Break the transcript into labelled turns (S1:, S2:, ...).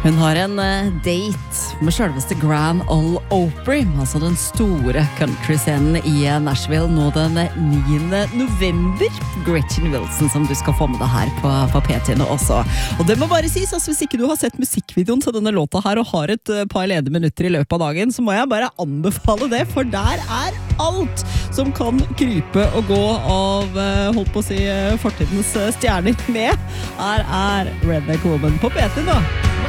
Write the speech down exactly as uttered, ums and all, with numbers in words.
S1: Hun har en uh, date med selveste Grand Ole Opry, altså den store countryscenen i Nashville, nå den niende november. Gretchen Wilson som du skal få med deg her på, på P-tine også. Og det må bare sies, altså, hvis ikke du har sett musikkvideoen til denne låta her og har et uh, par ledige minutter i løpet av dagen, så må jeg bare anbefale det, for der er alt som kan krype og gå av, uh, holdt på å si, uh, fortidens uh, stjerner med. Her er Redneck Woman på P-tine da.